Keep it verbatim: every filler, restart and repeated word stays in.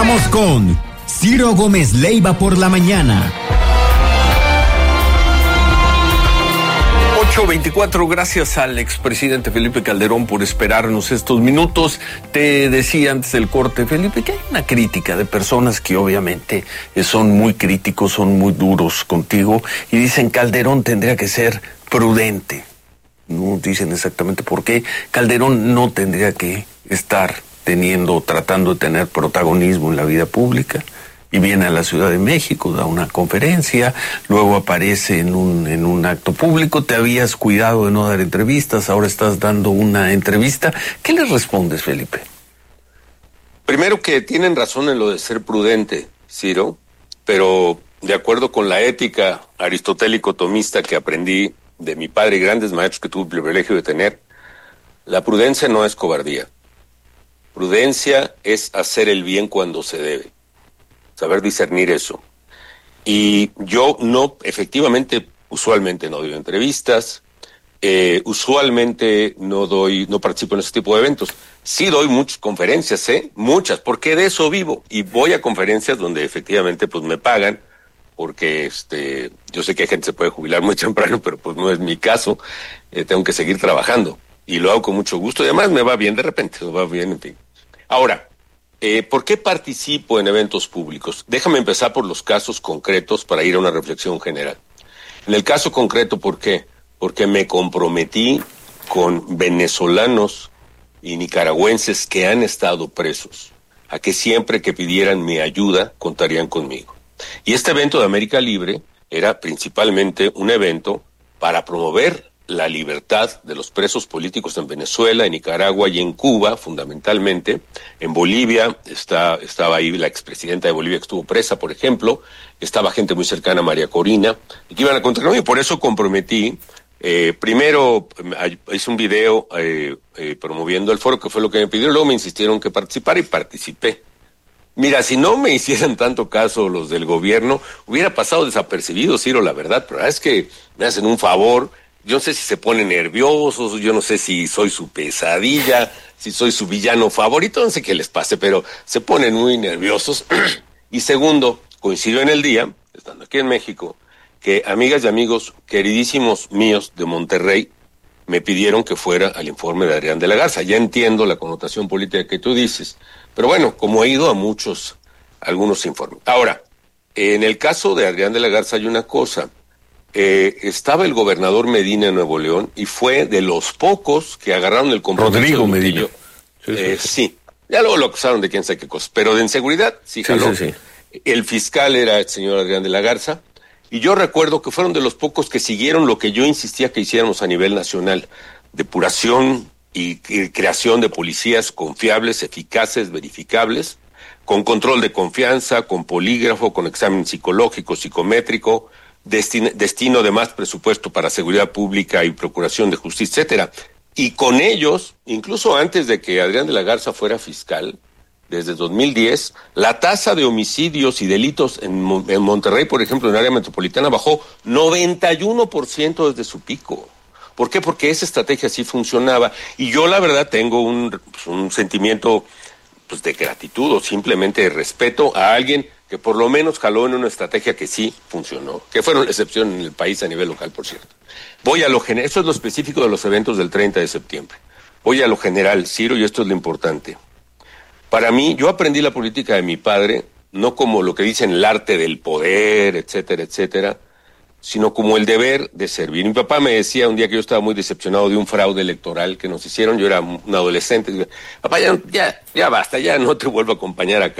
Continuamos con Ciro Gómez Leiva por la mañana. ocho veinticuatro, gracias al expresidente Felipe Calderón por esperarnos estos minutos. Te decía antes del corte, Felipe, que hay una crítica de personas que obviamente son muy críticos, son muy duros contigo y dicen Calderón tendría que ser prudente. No dicen exactamente por qué. Calderón no tendría que estar teniendo, tratando de tener protagonismo en la vida pública. Y viene a la Ciudad de México, da una conferencia, luego aparece en un, en un acto público, te habías cuidado de no dar entrevistas, ahora estás dando una entrevista. ¿Qué le respondes, Felipe? Primero que tienen razón en lo de ser prudente, Ciro, pero de acuerdo con la ética aristotélico-tomista que aprendí de mi padre y grandes maestros que tuve el privilegio de tener, la prudencia no es cobardía. Prudencia es hacer el bien cuando se debe. Saber discernir eso. Y yo no, efectivamente, usualmente no doy entrevistas, eh, usualmente no doy, no participo en ese tipo de eventos. Sí doy muchas conferencias, ¿eh? Muchas, porque de eso vivo. Y voy a conferencias donde efectivamente pues me pagan, porque este, yo sé que hay gente que se puede jubilar muy temprano, pero pues no es mi caso. Eh, tengo que seguir trabajando. Y lo hago con mucho gusto. Y además me va bien de repente, me va bien, en fin. Ahora, Eh, ¿por qué participo en eventos públicos? Déjame empezar por los casos concretos para ir a una reflexión general. En el caso concreto, ¿por qué? Porque me comprometí con venezolanos y nicaragüenses que han estado presos, a que siempre que pidieran mi ayuda contarían conmigo. Y este evento de América Libre era principalmente un evento para promover la libertad de los presos políticos en Venezuela, en Nicaragua y en Cuba, fundamentalmente. En Bolivia está, estaba ahí la expresidenta de Bolivia que estuvo presa, por ejemplo. Estaba gente muy cercana a María Corina, y que iban a contra mí, y por eso comprometí. Eh, primero hice un video eh, eh, promoviendo el foro, que fue lo que me pidieron, luego me insistieron que participara y participé. Mira, si no me hicieran tanto caso los del gobierno, hubiera pasado desapercibido, Ciro, la verdad, pero la verdad es que me hacen un favor. Yo no sé si se ponen nerviosos, yo no sé si soy su pesadilla, si soy su villano favorito, no sé qué les pase, pero se ponen muy nerviosos. Y segundo, coincidió en el día, estando aquí en México, que amigas y amigos queridísimos míos de Monterrey me pidieron que fuera al informe de Adrián de la Garza. Ya entiendo la connotación política que tú dices, pero bueno, como he ido a muchos, algunos informes. Ahora, en el caso de Adrián de la Garza hay una cosa. Eh, estaba el gobernador Medina en Nuevo León y fue de los pocos que agarraron el compromiso. Rodrigo Medina. Sí, eh, sí, sí, ya luego lo acusaron de quién sabe qué cosa, pero de inseguridad sí jaló. Sí, sí, sí. El fiscal era el señor Adrián de la Garza y yo recuerdo que fueron de los pocos que siguieron lo que yo insistía que hiciéramos a nivel nacional: depuración y, y creación de policías confiables, eficaces, verificables, con control de confianza, con polígrafo, con examen psicológico, psicométrico, Destino, destino de más presupuesto para seguridad pública y procuración de justicia, etcétera. Y con ellos, incluso antes de que Adrián de la Garza fuera fiscal, desde dos mil diez, la tasa de homicidios y delitos en, en Monterrey, por ejemplo, en el área metropolitana, bajó noventa y uno por ciento desde su pico. ¿Por qué? Porque esa estrategia sí funcionaba. Y yo, la verdad, tengo un, pues, un sentimiento pues, de gratitud o simplemente de respeto a alguien que por lo menos jaló en una estrategia que sí funcionó, que fueron la excepción en el país a nivel local, por cierto. Voy a lo general, esto es lo específico de los eventos del treinta de septiembre. Voy a lo general, Ciro, y esto es lo importante. Para mí, yo aprendí la política de mi padre, no como lo que dicen el arte del poder, etcétera, etcétera, sino como el deber de servir. Mi papá me decía un día que yo estaba muy decepcionado de un fraude electoral que nos hicieron, yo era un adolescente, papá, ya, ya, ya basta, ya no te vuelvo a acompañar acá.